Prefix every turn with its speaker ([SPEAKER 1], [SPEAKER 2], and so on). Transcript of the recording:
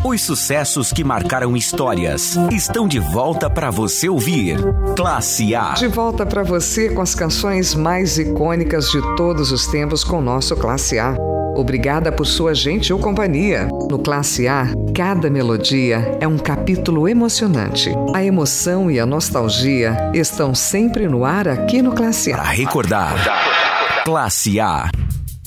[SPEAKER 1] Os sucessos que marcaram histórias estão de volta para você ouvir. Classe A.
[SPEAKER 2] De volta para você com as canções mais icônicas de todos os tempos com o nosso Classe A. Obrigada por sua gentil companhia. No Classe A, cada melodia é um capítulo emocionante. A emoção e a nostalgia estão sempre no ar aqui no Classe A.
[SPEAKER 1] Para recordar, Classe A.